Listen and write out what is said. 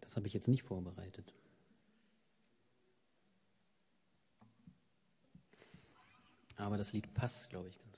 Das habe ich jetzt nicht vorbereitet. Aber das Lied passt, glaube ich, ganz